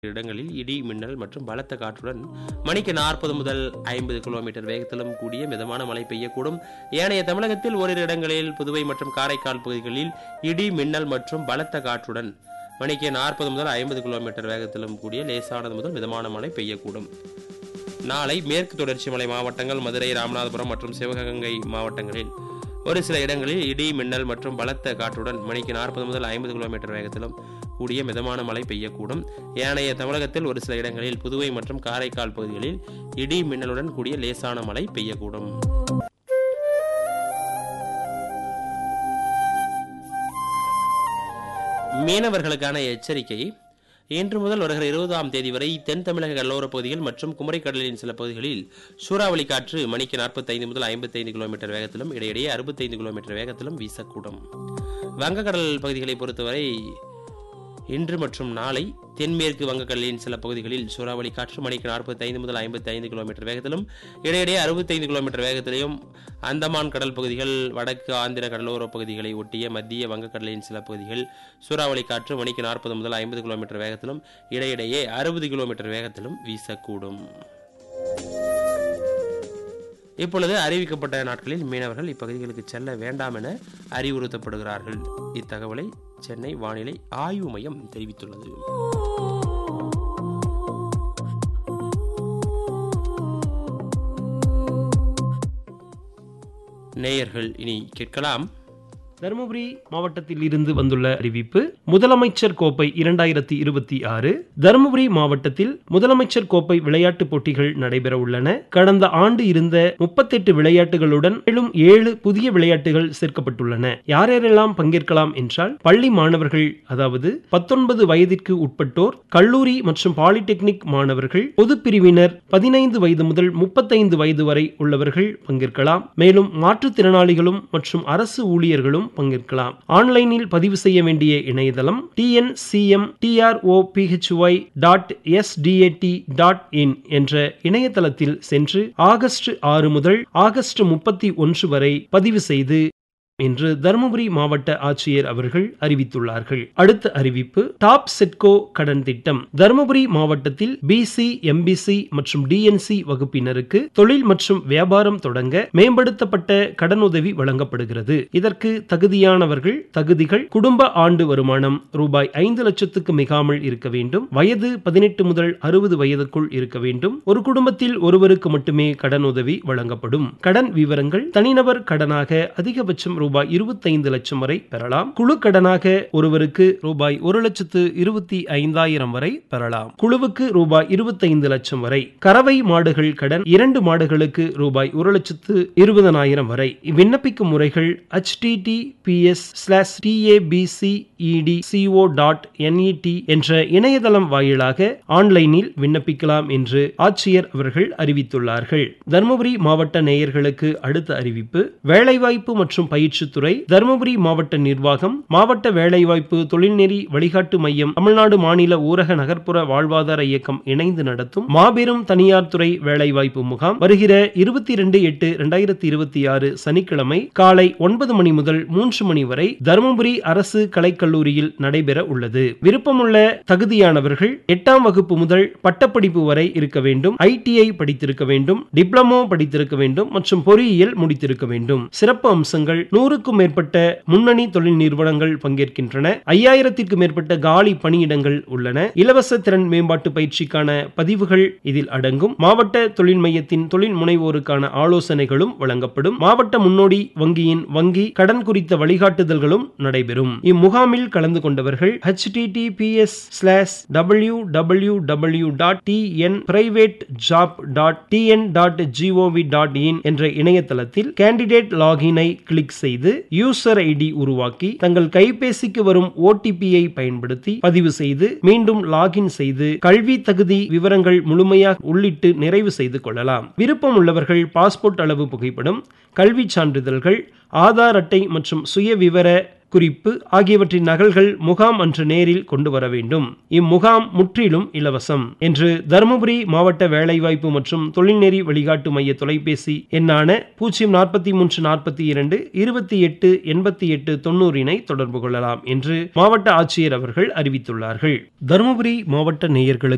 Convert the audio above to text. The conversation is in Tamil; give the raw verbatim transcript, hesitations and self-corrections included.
இடங்களில் இடி, மின்னல் மற்றும் பலத்த காற்றுடன் மணிக்கு நாற்பது முதல் ஐம்பது கிலோமீட்டர் வேகத்திலும் கூடிய மிதமான மழை பெய்யக்கூடும். ஏனைய தமிழகத்தில் ஓரிரு இடங்களில் புதுவை மற்றும் காரைக்கால் பகுதிகளில் இடி, மின்னல் மற்றும் பலத்த காற்றுடன் மணிக்கு நாற்பது முதல் ஐம்பது கிலோமீட்டர் வேகத்திலும் கூடிய லேசானது முதல் மிதமான மழை பெய்யக்கூடும். நாளை மேற்கு தொடர்ச்சி மலை மாவட்டங்கள், மதுரை, ராமநாதபுரம் மற்றும் சிவகங்கை மாவட்டங்களில் ஒரு சில இடங்களில் இடி, மின்னல் மற்றும் பலத்த காற்றுடன் மணிக்கு நாற்பது முதல் ஐம்பது கிலோமீட்டர் வேகத்திலும் கூடிய மிதமான மழை பெய்யக்கூடும். ஏனைய தமிழகத்தில் ஒரு சில இடங்களில் புதுவை மற்றும் காரைக்கால் பகுதிகளில் இடி, மின்னலுடன் கூடிய லேசான மழை பெய்யக்கூடும். மீனவர்களுக்கான எச்சரிக்கை. இன்று முதல் வருகிற இருபதாம் தேதி வரை தென் தமிழக கடலோரப் பகுதிகள் மற்றும் குமரிக்கடலின் சில பகுதிகளில் சூறாவளி காற்று மணிக்கு நாற்பத்தி ஐந்து முதல் ஐம்பத்தி ஐந்து கிலோமீட்டர் வேகத்திலும் இடையிடையே அறுபத்தி ஐந்து கிலோமீட்டர் வேகத்திலும் வீசக்கூடும். வங்கக்கடல் பகுதிகளை பொறுத்தவரை இன்று மற்றும் நாளை தென்மேற்கு வங்கக்கடலின் சில பகுதிகளில் சூறாவளி காற்று மணிக்கு நாற்பத்தி ஐந்து முதல் ஐம்பத்தி ஐந்து கிலோமீட்டர் வேகத்திலும் இடையிடையே அறுபத்தி ஐந்து கிலோமீட்டர் வேகத்திலையும், அந்தமான் கடல் பகுதிகள், வடக்கு ஆந்திர கடலோரப் பகுதிகளை ஒட்டிய மத்திய வங்கக்கடலின் சில பகுதிகள் சூறாவளி காற்று மணிக்கு நாற்பது முதல் ஐம்பது கிலோமீட்டர் வேகத்திலும் இடையிடையே அறுபது கிலோமீட்டர் வேகத்திலும் வீசக்கூடும். இப்பொழுது அறிவிக்கப்பட்ட நாட்களில் மீனவர்கள் இப்பகுதிகளுக்கு செல்ல வேண்டாம் என அறிவுறுத்தப்படுகிறார்கள். இத்தகவலை சென்னை வானிலை ஆய்வு மையம் தெரிவித்துள்ளது. நேயர்கள் இனி கேட்கலாம். தருமபுரி மாவட்டத்தில் இருந்து வந்துள்ள அறிவிப்பு. முதலமைச்சர் கோப்பை இரண்டாயிரத்தி இருபத்தி ஆறு தருமபுரி மாவட்டத்தில் முதலமைச்சர் கோப்பை விளையாட்டுப் போட்டிகள் நடைபெற உள்ளன. கடந்த ஆண்டு இருந்த முப்பத்தி எட்டு விளையாட்டுகளுடன் மேலும் ஏழு புதிய விளையாட்டுகள் சேர்க்கப்பட்டுள்ளன. யாரெல்லாம் பங்கேற்கலாம் என்றால், பள்ளி மாணவர்கள், அதாவது பத்தொன்பது வயதிற்கு உட்பட்டோர், கல்லூரி மற்றும் பாலிடெக்னிக் மாணவர்கள், பொது பிரிவினர், பதினைந்து வயது முதல் முப்பத்தைந்து வயது வரை உள்ளவர்கள் பங்கேற்கலாம். மேலும் மாற்றுத்திறனாளிகளும் மற்றும் அரசு ஊழியர்களும் பங்கேற்கலாம். ஆன்லைனில் பதிவு செய்ய வேண்டிய இணையதளம் T N C M D R O B H Y dot S T A D dot in என்ற இணையதளத்தில் சென்று ஆகஸ்ட் ஆறு முதல் ஆகஸ்ட் முப்பத்தி ஒன்று வரை பதிவு செய்து என்று தருமபுரி மாவட்ட ஆட்சியர் அவர்கள் அறிவித்துள்ளார்கள். அடுத்த அறிவிப்பு. டாப் செட்கோ கடன் திட்டம். தருமபுரி மாவட்டத்தில் பிசி, எம்பிசி மற்றும் டிஎன்சி வகுப்பினருக்கு தொழில் மற்றும் வியாபாரம் தொடங்க மேம்படுத்தப்பட்ட கடனுதவி வழங்கப்படுகிறது. இதற்கு தகுதியானவர்கள், தகுதிகள்: குடும்ப ஆண்டு வருமானம் ரூபாய் ஐந்து லட்சத்துக்கு மிகாமல் இருக்க வேண்டும். வயது பதினெட்டு முதல் அறுபது வயதுக்குள் இருக்க வேண்டும். ஒரு குடும்பத்தில் ஒருவருக்கு மட்டுமே கடனுதவி வழங்கப்படும். கடன் விவரங்கள்: தனிநபர் கடனாக அதிகபட்சம் ரூபாய் இருபத்தைந்து லட்சம் வரை பெறலாம். குழு கடனாக ஒருவருக்கு ரூபாய் ஒரு லட்சத்து இருபத்தி ஐந்தாயிரம் வரை பெறலாம். குழுவுக்கு ரூபாய் இருபத்தைந்து லட்சம் வரை. கறவை மாடுகள் கடன் இரண்டு மாடுகளுக்கு ரூபாய் ஒரு லட்சத்து இருபதனாயிரம் வரை. விண்ணப்பிக்கும் முறைகள் H D D B S slash D ஏ B C E D C O dot N இ டி என்ற இணையதளம் வாயிலாக ஆன்லைனில் விண்ணப்பிக்கலாம் என்று ஆட்சியர் அவர்கள் அறிவித்துள்ளார்கள். தருமபுரி மாவட்ட நேயர்களுக்கு அடுத்த அறிவிப்பு. வேலைவாய்ப்பு மற்றும் பயிற்சி துறை, தருமபுரி மாவட்ட நிர்வாகம், மாவட்ட வேலைவாய்ப்பு தொழில்நெறி வழிகாட்டு மையம், தமிழ்நாடு மாநில ஊரக நகர்ப்புற வாழ்வாதார இயக்கம் இணைந்து நடத்தும் மாபெரும் தனியார் துறை வேலைவாய்ப்பு முகாம் வருகிற இருபத்தி இரண்டு எட்டு இரண்டாயிரத்தி இருபத்தி ஆறு சனிக்கிழமை காலை ஒன்பது மணி முதல் மூன்று மணி வரை தருமபுரி அரசு கலைக்கல்லூரியில் நடைபெற உள்ளது. விருப்பமுள்ள தகுதியானவர்கள் எட்டாம் வகுப்பு முதல் பட்டப்படிப்பு வரை இருக்க வேண்டும். ஐ டி ஐ படித்திருக்க வேண்டும். டிப்ளமோ படித்திருக்க வேண்டும் மற்றும் பொறியியல் முடித்திருக்க வேண்டும். சிறப்பு அம்சங்கள்: நூறுக்கும் மேற்பட்ட முன்னணி தொழில் நிறுவனங்கள் பங்கேற்கின்றன. ஐயாயிரத்திற்கும் மேற்பட்ட காலி பணியிடங்கள் உள்ளன. இலவச திறன் மேம்பாட்டு பயிற்சிக்கான பதிவுகள் இதில் அடங்கும். மாவட்ட தொழில் மையத்தின் தொழில் முனைவோருக்கான ஆலோசனைகளும் வழங்கப்படும். மாவட்ட முன்னோடி வங்கியின் வங்கி கடன் குறித்த வழிகாட்டுதல்களும் நடைபெறும். இம்முகாமில் கலந்து கொண்டவர்கள் H D D B S slash W W W dot T N private job dot T N dot G O we dot in என்ற இணையதளத்தில் கேண்டிடேட் லாகினை கிளிக் செய்து யூசர் ஐடி உருவாக்கி தங்கள் கைபேசிக்கு வரும் ஓ டி பி ஐ பயன்படுத்தி பதிவு செய்து மீண்டும் லாகின் செய்து கல்வி தகுதி விவரங்கள் முழுமையாக உள்ளிட்டு நிறைவு செய்து கொள்ளலாம். விருப்பம் உள்ளவர்கள் பாஸ்போர்ட் அளவு புகைப்படம், கல்வி சான்றிதழ்கள், ஆதார் அட்டை மற்றும் சுய விவர குறிப்பு ஆகியவற்றின் நகல்கள் முகாம் அன்று நேரில் கொண்டு வர வேண்டும். இம்முகாம் முற்றிலும் இலவசம் என்று தருமபுரி மாவட்ட வேலைவாய்ப்பு மற்றும் தொழில்நெறி வழிகாட்டு மைய தொலைபேசி எண்ணான பூஜ்ஜியம் நாற்பத்தி மூன்று நாற்பத்தி இரண்டு இருபத்தி எட்டு எண்பத்தி எட்டு தொண்ணூறினை தொடர்பு கொள்ளலாம் என்று மாவட்ட ஆட்சியர் அவர்கள் அறிவித்துள்ளார்கள். தருமபுரி மாவட்ட நேயர்களுக்கு